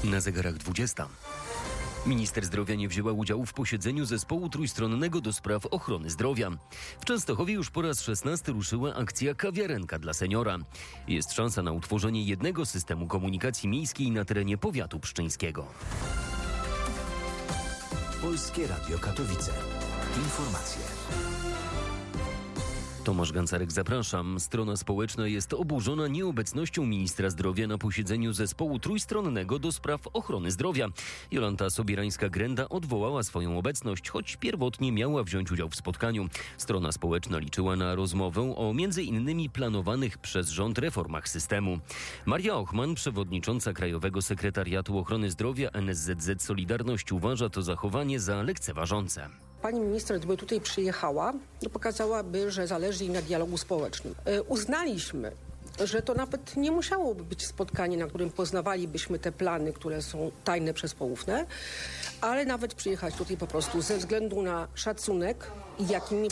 Na zegarach 20. Minister zdrowia nie wzięła udziału w posiedzeniu zespołu trójstronnego do spraw ochrony zdrowia. W Częstochowie już po raz 16 ruszyła akcja Kawiarenka dla seniora. Jest szansa na utworzenie jednego systemu komunikacji miejskiej na terenie powiatu pszczyńskiego. Polskie Radio Katowice. Informacje. Tomasz Gancarek, zapraszam. Strona społeczna jest oburzona nieobecnością ministra zdrowia na posiedzeniu zespołu trójstronnego do spraw ochrony zdrowia. Jolanta Sobierańska-Grenda odwołała swoją obecność, choć pierwotnie miała wziąć udział w spotkaniu. Strona społeczna liczyła na rozmowę o m.in. planowanych przez rząd reformach systemu. Maria Ochman, przewodnicząca Krajowego Sekretariatu Ochrony Zdrowia NSZZ Solidarność, uważa to zachowanie za lekceważące. Pani minister, gdyby tutaj przyjechała, to pokazałaby, że zależy jej na dialogu społecznym. Uznaliśmy, że to nawet nie musiałoby być spotkanie, na którym poznawalibyśmy te plany, które są tajne przez poufne, ale nawet przyjechać tutaj po prostu ze względu na szacunek, jakimi